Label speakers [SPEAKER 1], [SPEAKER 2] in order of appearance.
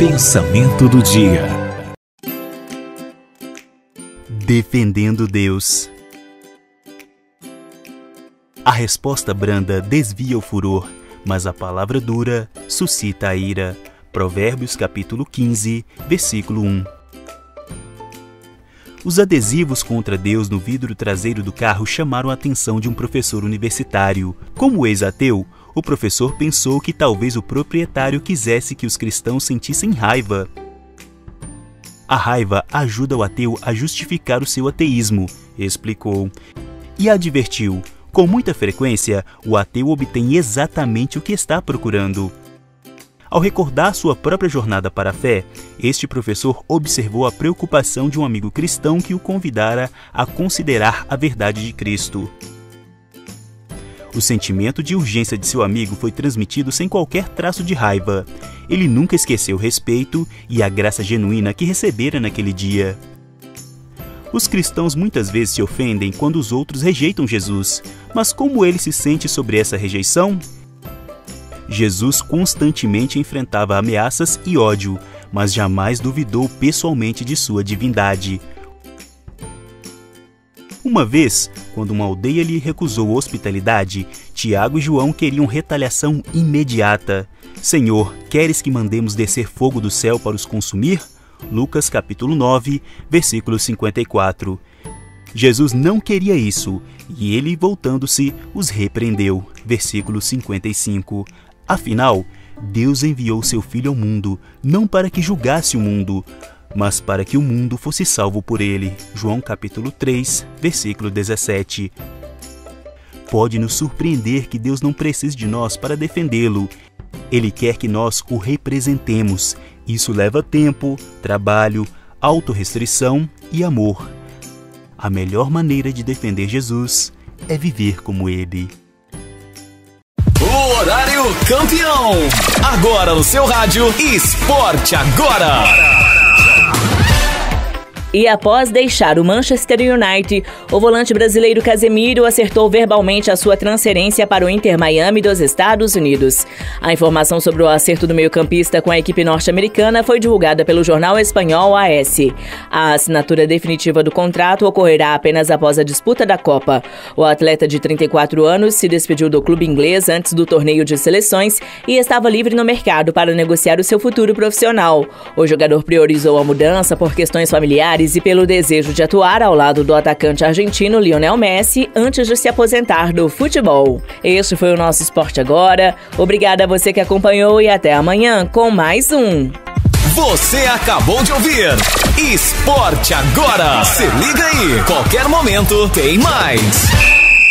[SPEAKER 1] Pensamento do dia.
[SPEAKER 2] Defendendo Deus. A resposta branda desvia o furor, mas a palavra dura suscita a ira. Provérbios capítulo 15, versículo 1. Os adesivos contra Deus no vidro traseiro do carro chamaram a atenção de um professor universitário. Como ex-ateu, o professor pensou que talvez o proprietário quisesse que os cristãos sentissem raiva. A raiva ajuda o ateu a justificar o seu ateísmo, explicou. E advertiu, com muita frequência, o ateu obtém exatamente o que está procurando. Ao recordar sua própria jornada para a fé, este professor observou a preocupação de um amigo cristão que o convidara a considerar a verdade de Cristo. O sentimento de urgência de seu amigo foi transmitido sem qualquer traço de raiva. Ele nunca esqueceu o respeito e a graça genuína que recebera naquele dia. Os cristãos muitas vezes se ofendem quando os outros rejeitam Jesus, mas como ele se sente sobre essa rejeição? Jesus constantemente enfrentava ameaças e ódio, mas jamais duvidou pessoalmente de sua divindade. Uma vez, quando uma aldeia lhe recusou hospitalidade, Tiago e João queriam retaliação imediata. Senhor, queres que mandemos descer fogo do céu para os consumir? Lucas capítulo 9, versículo 54. Jesus não queria isso, e ele, voltando-se, os repreendeu. Versículo 55. Afinal, Deus enviou seu Filho ao mundo, não para que julgasse o mundo, mas para que o mundo fosse salvo por ele. João capítulo 3, versículo 17. Pode nos surpreender que Deus não precise de nós para defendê-lo. Ele quer que nós o representemos. Isso leva tempo, trabalho, autorrestrição e amor. A melhor maneira de defender Jesus é viver como ele.
[SPEAKER 1] O horário campeão. Agora no seu rádio, Esporte Agora.
[SPEAKER 3] E após deixar o Manchester United, o volante brasileiro Casemiro acertou verbalmente a sua transferência para o Inter Miami dos Estados Unidos. A informação sobre o acerto do meio-campista com a equipe norte-americana foi divulgada pelo jornal espanhol AS. A assinatura definitiva do contrato ocorrerá apenas após a disputa da Copa. O atleta de 34 anos se despediu do clube inglês antes do torneio de seleções e estava livre no mercado para negociar o seu futuro profissional. O jogador priorizou a mudança por questões familiares e pelo desejo de atuar ao lado do atacante argentino Lionel Messi antes de se aposentar do futebol. Este foi o nosso Esporte Agora. Obrigada a você que acompanhou e até amanhã com mais um.
[SPEAKER 1] Você acabou de ouvir Esporte Agora. Se liga aí, qualquer momento tem mais.